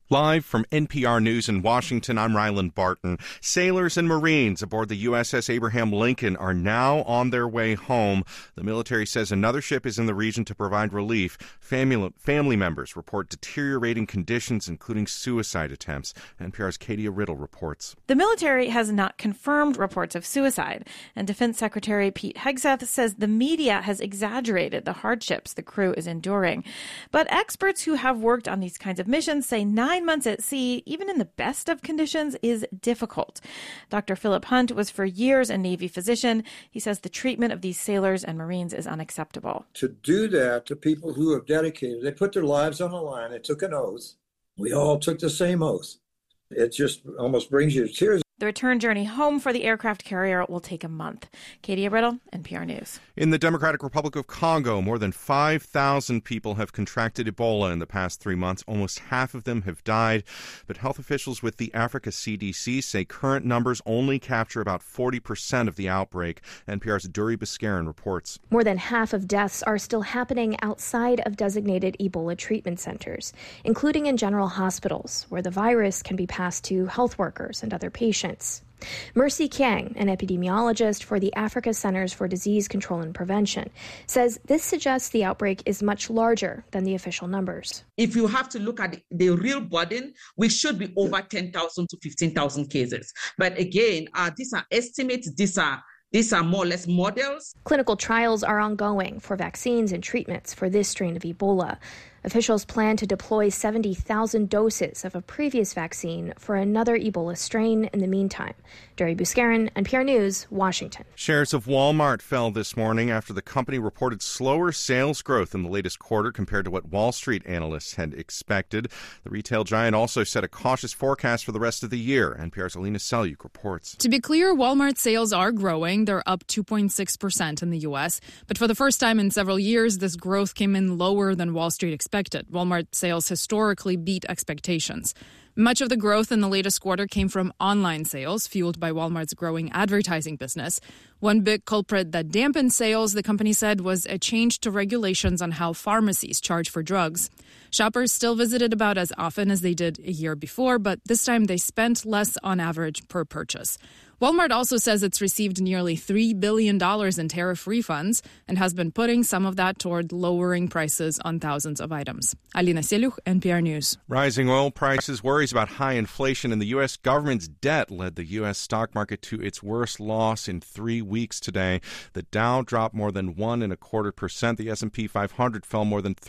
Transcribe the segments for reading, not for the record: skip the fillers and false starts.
Live from NPR News in Washington, I'm Ryland Barton. Sailors and Marines aboard the USS Abraham Lincoln are now on their way home. The military says another ship is in the region to provide relief. Family members report deteriorating conditions, including suicide attempts. NPR's Katie Riddle reports. The military has not confirmed reports of suicide, and Defense Secretary Pete Hegseth says the media has exaggerated the hardships the crew is enduring. But experts who have worked on these kinds of missions say 9 months at sea, even in the best of conditions, is difficult. Dr. Philip Hunt was for years a Navy physician. He says the treatment of these sailors and Marines is unacceptable. To do that to people who have dedicated, they put their lives on the line, they took an oath. We all took the same oath. It just almost brings you to tears. The return journey home for the aircraft carrier will take a month. Katie Riddle, NPR News. In the Democratic Republic of Congo, more than 5,000 people have contracted Ebola in the past 3 months. Almost half of them have died. But health officials with the Africa CDC say current numbers only capture about 40% of the outbreak. NPR's Duri Biscarin reports. More than half of deaths are still happening outside of designated Ebola treatment centers, including in general hospitals, where the virus can be passed to health workers and other patients. Mercy Kiang, an epidemiologist for the Africa Centers for Disease Control and Prevention, says this suggests the outbreak is much larger than the official numbers. If you have to look at the real burden, we should be over 10,000 to 15,000 cases. But again, these are estimates, these are more or less models. Clinical trials are ongoing for vaccines and treatments for this strain of Ebola. Officials plan to deploy 70,000 doses of a previous vaccine for another Ebola strain in the meantime. Duri Biscarin, NPR News, Washington. Shares of Walmart fell this morning after the company reported slower sales growth in the latest quarter compared to what Wall Street analysts had expected. The retail giant also set a cautious forecast for the rest of the year. NPR's Alina Selyuk reports. To be clear, Walmart sales are growing. They're up 2.6% in the U.S. But for the first time in several years, this growth came in lower than Wall Street expected. Walmart sales historically beat expectations. Much of the growth in the latest quarter came from online sales, fueled by Walmart's growing advertising business. One big culprit that dampened sales, the company said, was a change to regulations on how pharmacies charge for drugs. Shoppers still visited about as often as they did a year before, but this time they spent less on average per purchase. Walmart also says it's received nearly $3 billion in tariff refunds and has been putting some of that toward lowering prices on thousands of items. Alina Selyuk, NPR News. Rising oil prices, worries about high inflation, and the U.S. government's debt led the U.S. stock market to its worst loss in 3 weeks today. The Dow dropped more than 1.25%. The S&P 500 fell more than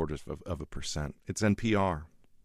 0.75%. It's NPR.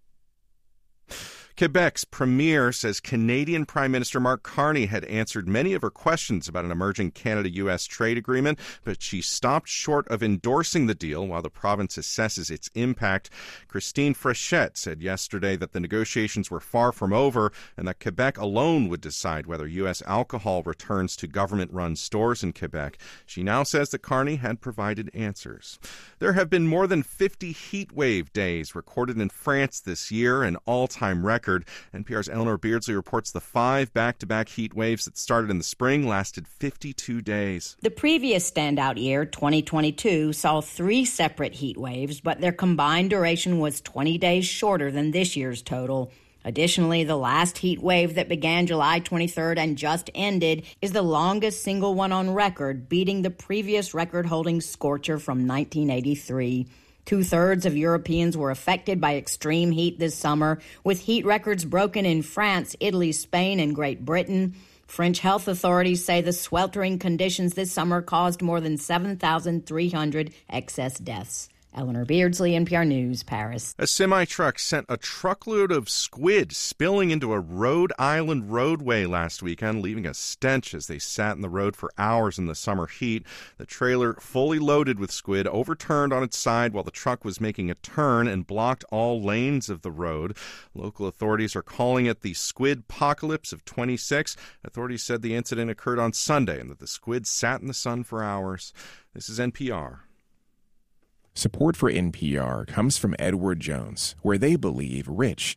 Quebec's premier says Canadian Prime Minister Mark Carney had answered many of her questions about an emerging Canada-U.S. trade agreement, but she stopped short of endorsing the deal while the province assesses its impact. Christine Fréchette said yesterday that the negotiations were far from over and that Quebec alone would decide whether U.S. alcohol returns to government-run stores in Quebec. She now says that Carney had provided answers. There have been more than 50 heat wave days recorded in France this year, an all-time record. NPR's Eleanor Beardsley reports the 5 back-to-back heat waves that started in the spring lasted 52 days. The previous standout year, 2022, saw 3 separate heat waves, but their combined duration was 20 days shorter than this year's total. Additionally, the last heat wave that began July 23rd and just ended is the longest single one on record, beating the previous record-holding scorcher from 1983. 2/3 of Europeans were affected by extreme heat this summer, with heat records broken in France, Italy, Spain, and Great Britain. French health authorities say the sweltering conditions this summer caused more than 7,300 excess deaths. Eleanor Beardsley, NPR News, Paris. A semi-truck sent a truckload of squid spilling into a Rhode Island roadway last weekend, leaving a stench as they sat in the road for hours in the summer heat. The trailer, fully loaded with squid, overturned on its side while the truck was making a turn and blocked all lanes of the road. Local authorities are calling it the Squid-pocalypse of 26. Authorities said the incident occurred on Sunday and that the squid sat in the sun for hours. This is NPR. Support for NPR comes from Edward Jones, where they believe rich.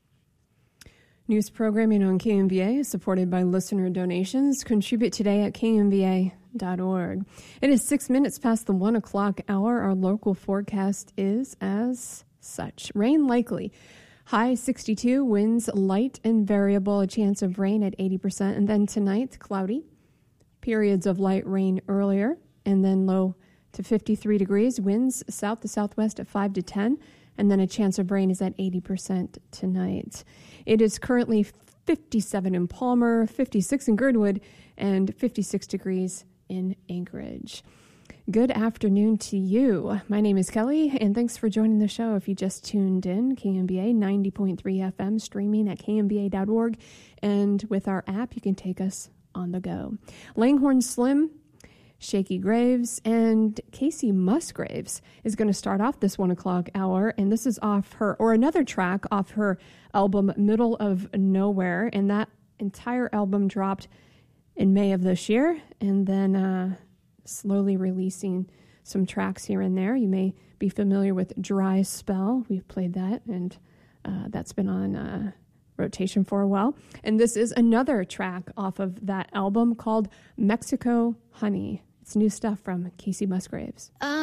News programming on KMVA is supported by listener donations. Contribute today at kmva.org. It is 6 minutes past the 1 o'clock hour. Our local forecast is as such. Rain likely High 62, winds light and variable, a chance of rain at 80%. And then tonight, cloudy. Periods of light rain earlier, and then low to 53 degrees. Winds south to southwest at 5 to 10. And then a chance of rain is at 80% tonight. It is currently 57 in Palmer, 56 in Girdwood, and 56 degrees in Anchorage. Good afternoon to you. My name is Kelly, and thanks for joining the show. If you just tuned in, KMBA 90.3 FM, streaming at kmba.org, and with our app, you can take us on the go. Langhorne Slim, Shakey Graves, and Casey Musgraves is going to start off this 1 o'clock hour, and this is off her, or another track off her album Middle of Nowhere, and that entire album dropped in May of this year, and then slowly releasing some tracks here and there. You may be familiar with Dry Spell. We've played that, and that's been on rotation for a while. And this is another track off of that album called Mexico Honey. It's new stuff from Casey Musgraves.